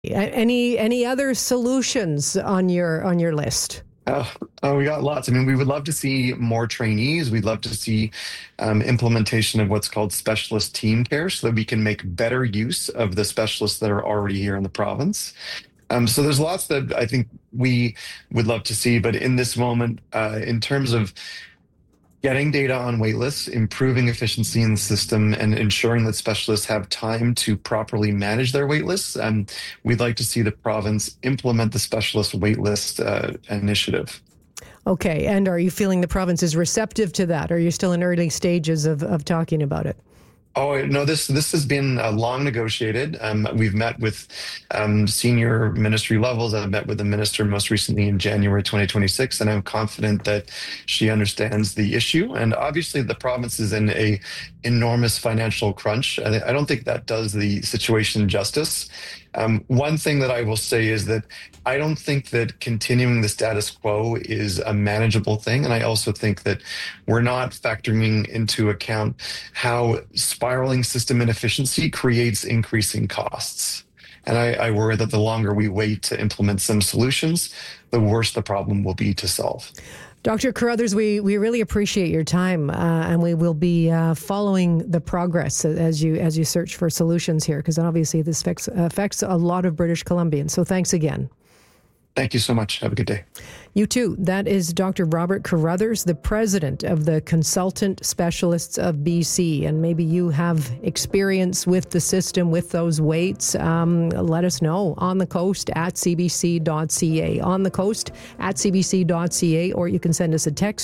Any other solutions on your list? We got lots. I mean, we would love to see more trainees. We'd love to see implementation of what's called specialist team care so that we can make better use of the specialists that are already here in the province. So there's lots that I think we would love to see. But in this moment, in terms of getting data on waitlists, improving efficiency in the system, and ensuring that specialists have time to properly manage their waitlists, we'd like to see the province implement the specialist waitlist initiative. Okay, and are you feeling the province is receptive to that? Or are you still in early stages of talking about it? Oh, no, this has been long negotiated. We've met with senior ministry levels. I've met with the minister most recently in January 2026, and I'm confident that she understands the issue. And obviously, the province is in a enormous financial crunch. I don't think that does the situation justice. One thing that I will say is that I don't think that continuing the status quo is a manageable thing. And I also think that we're not factoring into account how spiraling system inefficiency creates increasing costs. And I worry that the longer we wait to implement some solutions, the worse the problem will be to solve. Dr. Carruthers, we really appreciate your time, and we will be following the progress as you search for solutions here, because obviously this affects a lot of British Columbians. So thanks again. Thank you so much. Have a good day. You too. That is Dr. Robert Carruthers, the president of the Consultant Specialists of BC. And maybe you have experience with the system, with those waits. Let us know on the coast at cbc.ca. On the coast at cbc.ca, or you can send us a text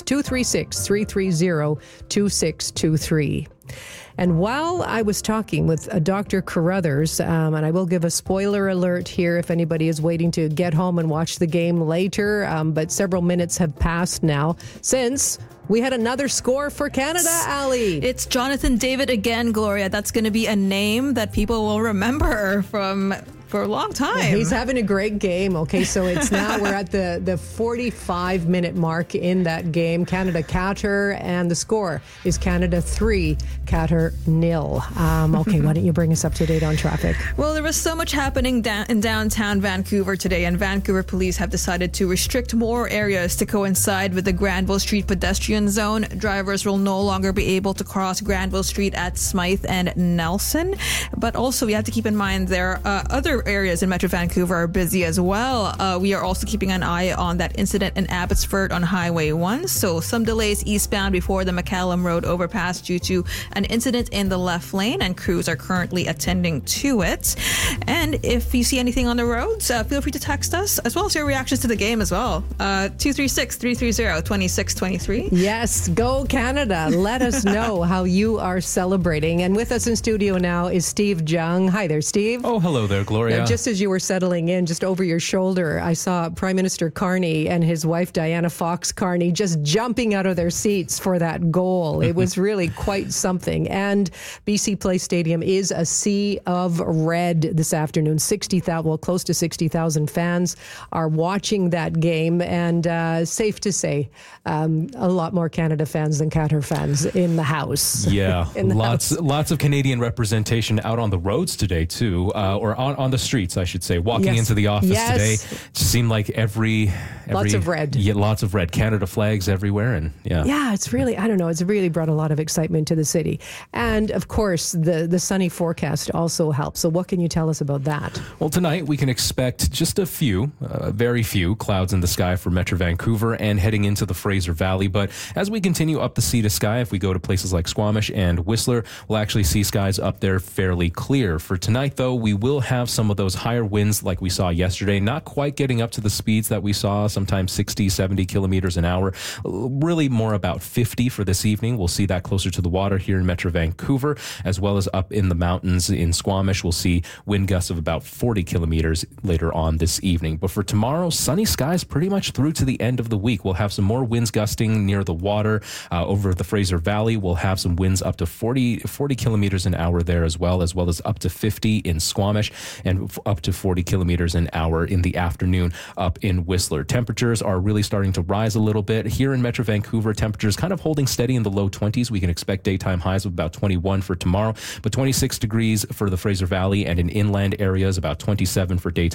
236-330-2623. And while I was talking with Dr. Carruthers, and I will give a spoiler alert here if anybody is waiting to get home and watch the game later, but several minutes have passed now since we had another score for Canada, Ali. It's Jonathan David again, Gloria. That's going to be a name that people will remember for a long time. Yeah, he's having a great game. Okay, so it's now we're at the 45-minute mark in that game. Canada-Qatar, and the score is Canada 3, Qatar 0. Okay, why don't you bring us up to date on traffic? Well, there was so much happening in downtown Vancouver today, and Vancouver police have decided to restrict more areas to coincide with the Granville Street pedestrian zone. Drivers will no longer be able to cross Granville Street at Smythe and Nelson. But also, we have to keep in mind there are other areas in Metro Vancouver are busy as well. We are also keeping an eye on that incident in Abbotsford on Highway 1. So some delays eastbound before the McCallum Road overpass due to an incident in the left lane, and crews are currently attending to it. And if you see anything on the roads, feel free to text us, as well as your reactions to the game as well. 236-330-2623. Yes, go Canada. Let us know how you are celebrating. And with us in studio now is Steve Jung. Hi there, Steve. Oh, hello there, Gloria. Now, just as you were settling in, just over your shoulder, I saw Prime Minister Carney and his wife, Diana Fox Carney, just jumping out of their seats for that goal. It was really quite something. And BC Place Stadium is a sea of red this afternoon. 60,000, close to 60,000 fans are watching that game. And safe to say, a lot more Canada fans than Qatar fans in the house. Yeah, lots of Canadian representation out on the roads today, too, or on the streets, I should say. Walking into the office today, it just seemed like every lots of red. Yeah, lots of red. Canada flags everywhere, and yeah, it's really, I don't know, it's really brought a lot of excitement to the city. And of course, the sunny forecast also helps. So what can you tell us about that? Well, tonight we can expect just a few, very few clouds in the sky for Metro Vancouver and heading into the Fraser Valley. But as we continue up the sea to sky, if we go to places like Squamish and Whistler, we'll actually see skies up there fairly clear. For tonight, though, we will have some of those higher winds like we saw yesterday, not quite getting up to the speeds that we saw, sometimes 60, 70 kilometers an hour, really more about 50 for this evening. We'll see that closer to the water here in Metro Vancouver, as well as up in the mountains in Squamish. We'll see wind gusts of about 40 kilometers later on this evening. But for tomorrow, sunny skies pretty much through to the end of the week. We'll have some more winds gusting near the water over the Fraser Valley. We'll have some winds up to 40 kilometers an hour there as well as up to 50 in Squamish. And and up to 40 kilometers an hour in the afternoon up in Whistler. Temperatures are really starting to rise a little bit. Here in Metro Vancouver, temperatures kind of holding steady in the low 20s. We can expect daytime highs of about 21 for tomorrow, but 26 degrees for the Fraser Valley and in inland areas, about 27 for daytime